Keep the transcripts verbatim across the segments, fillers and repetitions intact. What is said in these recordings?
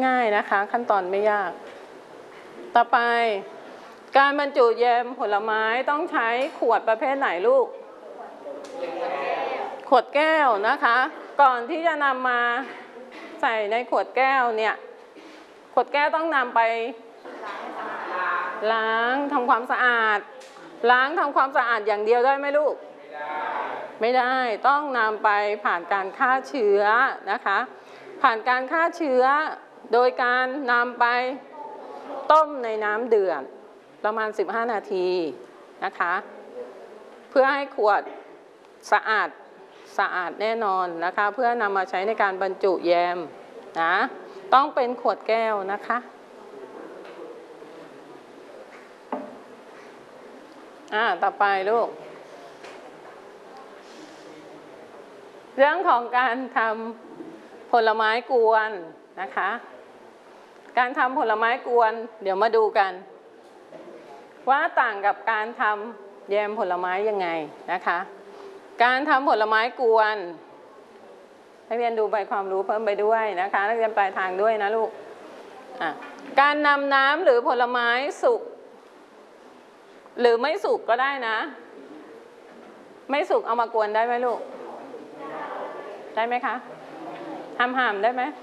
ง่ายๆนะคะขั้นตอนไม่ยากต่อไปการบรรจุแยมผลไม้ต้องใช้ขวดประเภทไหนลูกขวดแก้วนะคะก่อนที่จะนำมาใส่ในขวดแก้วเนี่ยขวดแก้วต้องนำไปล้างทำความสะอาดล้างทำความสะอาดอย่างเดียวได้ไหมลูกไม่ได้ต้องนำไปผ่านการฆ่าเชื้อนะคะผ่านการฆ่าเชื้อโดยการนำไปต้มในน้ำเดือดประมาณสิบห้านาทีนะคะเพื่อให้ขวดสะอาดสะอาดแน่นอนนะคะเพื่อนำมาใช้ในการบรรจุแยมนะต้องเป็นขวดแก้วนะคะอ่าต่อไปลูกเรื่องของการทำผลไม้กวนนะคะการทำผลไม้กวนเดี๋ยวมาดูกันว่าต่างกับการทำแยมผลไม้ยังไงนะคะการทำผลไม้กวนนักเรียนดูใบความรู้เพิ่มไปด้วยนะคะนักเรียนปลายทางด้วยนะลูกอ่ะการนำน้ำหรือผลไม้สุกหรือไม่สุกก็ได้นะไม่สุกเอามากวนได้ไหมลูกได้ไหมคะทำห่ามได้ไหม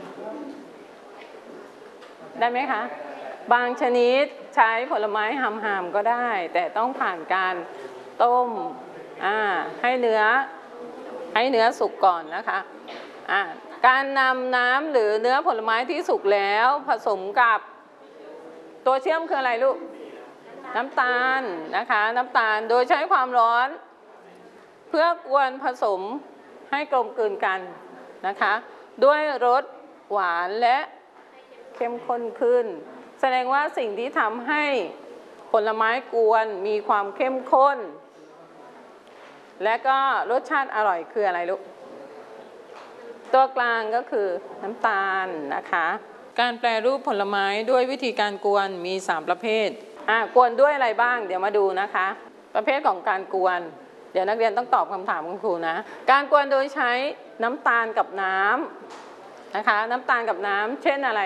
ได้ไหมคะบางชนิดใช้ผลไม้หำหามก็ได้แต่ต้องผ่านการต้มอ่าให้เนื้อให้เนื้อสุกก่อนนะคะอ่าการนำน้ำหรือเนื้อผลไม้ที่สุกแล้วผสมกับตัวเชื่อมคืออะไรลูกน้ำตาลนะคะน้ำตาลโดยใช้ความร้อนเพื่อกวนผสมให้กลมกลืนกันนะคะด้วยรสหวานและเข้มข้นขึ้นแสดงว่าสิ่งที่ทำให้ผลไม้กวนมีความเข้มข้นและก็รสชาติอร่อยคืออะไรลูกตัวกลางก็คือน้ำตาลนะคะการแปรรูปผลไม้ด้วยวิธีการกวนมีสามประเภทอ่ะกวนด้วยอะไรบ้างเดี๋ยวมาดูนะคะประเภทของการกวนเดี๋ยวนักเรียนต้องตอบคำถามคุณครูนะการกวนโดยใช้น้ำตาลกับน้ำนะคะน้ำตาลกับน้ำเช่นอะไร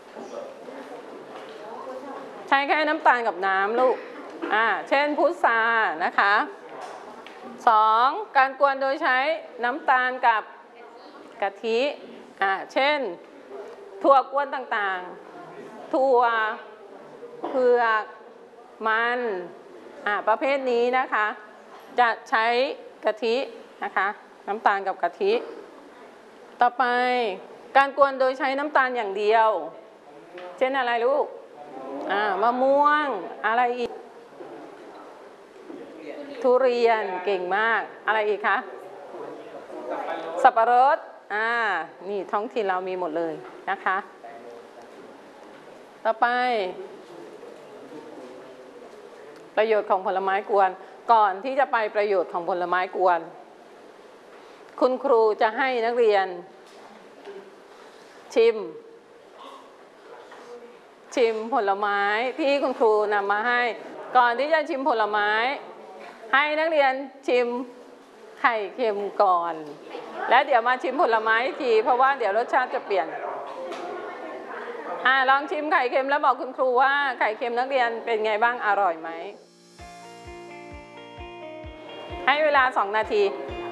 ใช้แค่น้ำตาลกับน้ำลูกอ่าเช่นพุทรานะคะสองการกวนโดยใช้น้ำตาลกับกะทิอ่าเช่นถั่วกวนต่างๆถั่วเผือกมันอ่าประเภทนี้นะคะจะใช้กะทินะคะน้ำตาลกับกะทิต่อไปการกวนโดยใช้น้ำตาลอย่างเดียวเช่นอะไรลูกอ่ามะม่วงอะไรอีกทุเรียนเก่งมากอะไรอีกคะสับปะรดอ่านี่ท้องถิ่นเรามีหมดเลยนะคะต่อไปประโยชน์ของผลไม้กวนก่อนที่จะไปประโยชน์ของผลไม้กวนคุณครูจะให้นักเรียนชิมชิมผลไม้ที่คุณครูนำมาให้ก่อนที่จะชิมผลไม้ให้นักเรียนชิมไข่เค็มก่อนแล้วเดี๋ยวมาชิมผลไม้อีกทีเพราะว่าเดี๋ยวรสชาติจะเปลี่ยนอ่าลองชิมไข่เค็มแล้วบอกคุณครูว่าไข่เค็มนักเรียนเป็นไงบ้างอร่อยไหมให้เวลาสองนาที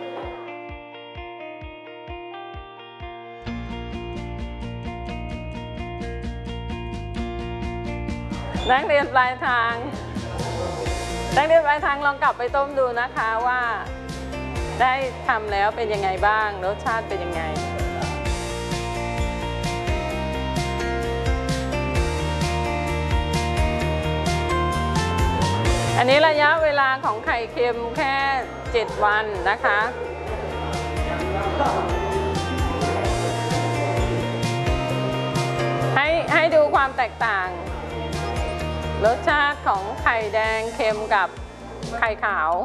นักเรียนปลายทางนักเรียนปลายทางลองกลับไปต้มดูนะคะว่าได้ทำแล้วเป็นยังไงบ้างรสชาติเป็นยังไงอันนี้ระยะเวลาของไข่เค็มแค่เจ็ดวันนะคะให้ให้ดูความแตกต่างรสชาติของไข่แดงเค็มกับไข่ขาว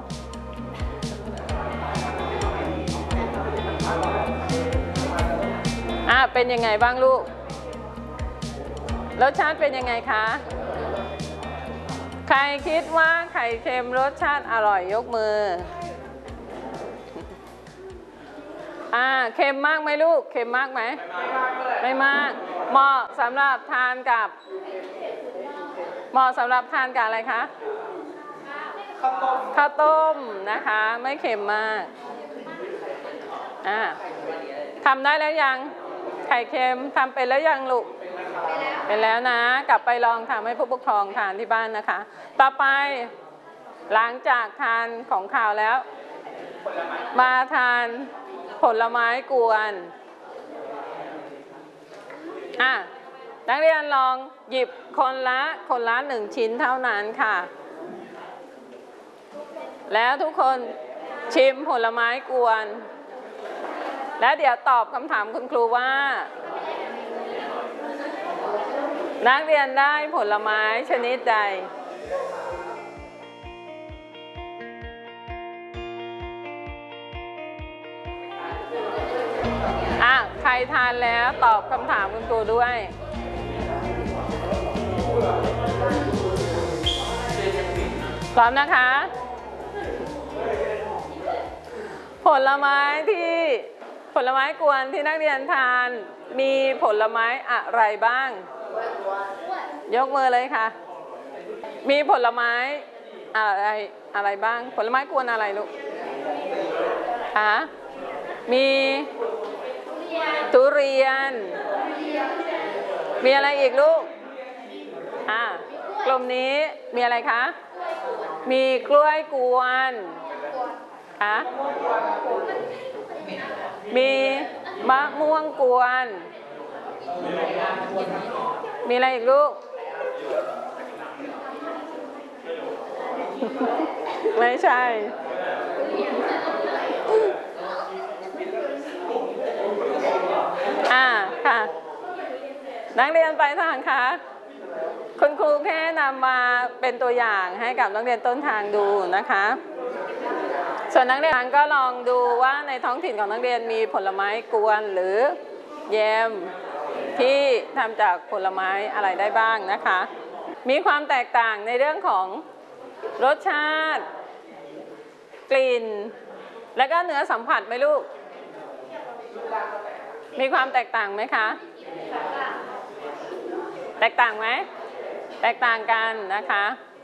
อ่ะเป็นยังไงบ้างลูกรสชาติเป็นยังไงคะใครคิดว่าไข่เค็มรสชาติอร่อยยกมืออ่าเค็มมากไหมลูกเค็มมากไหมไม่มากไม่มากเหมาะสำหรับทานกับเหมาะสำหรับทานกับอะไรคะข้าวต้มข้าวต้มนะคะไม่เค็มมากอ่าทำได้แล้วยังไข่เค็มทำเป็นแล้วยังลูกเป็นแล้วนะกลับไปลองทำให้ผู้ปกครองทานที่บ้านนะคะ ต่อไปหลังจากทานของข่าวแล้วมาทานผลไม้กวนอ่ะนักเรียนลองหยิบคนละคนละหนึ่งชิ้นเท่านั้นค่ะแล้วทุกคนชิมผลไม้กวนและเดี๋ยวตอบคำถามคุณครูว่านักเรียนได้ผลไม้ชนิดใดอ่ะใครทานแล้วตอบคำถามคุณครูด้วยพร้อมนะคะผลไม้ที่ผลไม้กวนที่นักเรียนทานมีผลไม้อะไรบ้างยกมือเลยค่ะมีผลไม้อะไรอะไรบ้างผลไม้กวนอะไรลูกคะมีทุเรียนมีอะไรอีกลูกอ่ากลุ่มนี้มีอะไรคะมีกล้วยกวนคะมีมะม่วงกวนมีอะไรอีกลูกไม่ใช่อ่าค่ะนักเรียนไปทางคะคุณครูแค่นำมาเป็นตัวอย่างให้กับนักเรียนต้นทางดูนะคะส่วนนักเรียนก็ลองดูว่าในท้องถิ่นของนักเรียนมีผลไม้กวนหรือแยมที่ทำจากผลไม้อะไรได้บ้างนะคะมีความแตกต่างในเรื่องของรสชาติกลิ่นและก็เนื้อสัมผัสไหมลูกมีความแตกต่างไหมคะแตกต่างไหมแตกต่างกันนะคะ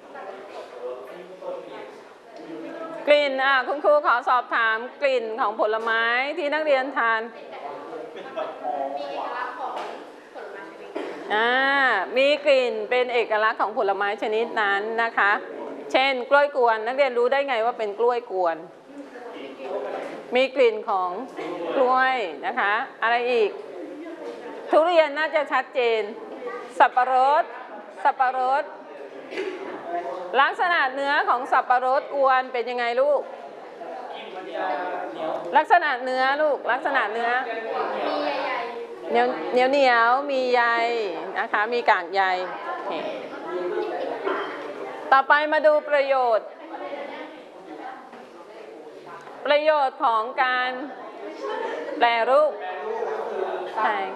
กลิ่นอ่ะคุณครูขอสอบถามกลิ่นของผลไม้ที่นักเรียนทานมีเอกลักษณ์ของผลไม้ชนิดอ่ามีกลิ่นเป็นเอกลักษณ์ของผลไม้ชนิดนั้นนะคะเช่นกล้วยกวนนักเรียนรู้ได้ไงว่าเป็นกล้วยกวนมีกลิ่นของกล้วยนะคะอะไรอีกทุเรียนน่าจะชัดเจนสับปะรดสับปะรดลักษณะเนื้อของสับปะรดกวนเป็นยังไงลูกลักษณะเนื้อลูกลักษณะเนื้อเหนียวเหนียวเหนียวมีใยนะคะมีกากใยต่อไปมาดูประโยชน์ประโยชน์ของการแปรรูปใช่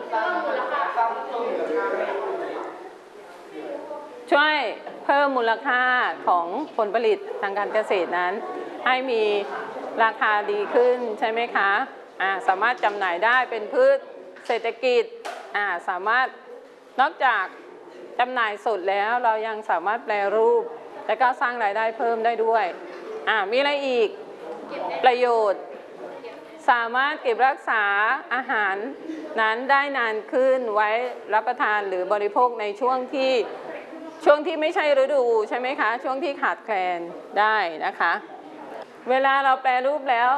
ช่วยเพิ่มมูลค่าของผลผลิตทางการเกษตรนั้นให้มีราคาดีขึ้นใช่ไหมคะอ่าสามารถจำหน่ายได้เป็นพืชเศรษฐกิจอ่าสามารถนอกจากจำหน่ายสดแล้วเรายังสามารถแปรรูปและก็สร้างรายได้เพิ่มได้ด้วยอ่ามีอะไรอีกประโยชน์สามารถเก็บรักษาอาหารนั้นได้นานขึ้นไว้รับประทานหรือบริโภคในช่วงที่ช่วงที่ไม่ใช่ฤดูใช่ไหมคะช่วงที่ขาดแคลนได้นะคะเวลาเราแปรรูปแล้ว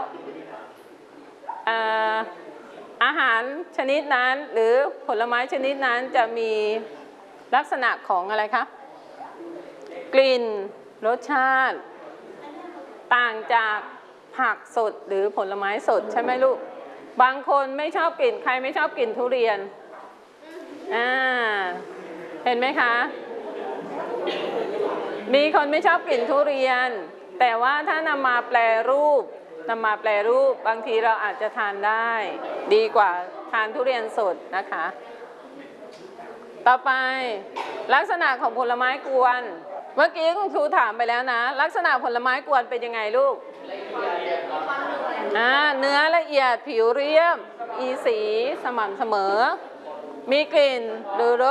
อาหารชนิดนั้นหรือผลไม้ชนิดนั้นจะมีลักษณะของอะไรคะกลิ่นรสชาติต่างจากผักสดหรือผลไม้สดใช่ไหมลูกบางคนไม่ชอบกลิ่นใครไม่ชอบกลิ่นทุเรียนอ่าเห็นไหมคะมีคนไม่ชอบกลิ่นทุเรียนแต่ว่าถ้านำมาแปรรูปนำมาแปรรูปบางทีเราอาจจะทานได้ดีกว่าทานทุเรียนสดนะคะต่อไปลักษณะของผลไม้กวนเมื่อกี้คุณครูถามไปแล้วนะลักษณะผลไม้กวนเป็นยังไงลูกอ่าเนื้อละเอียดผิวเรียบอีสีสม่ำเสมอมีกลิ่นหรือรส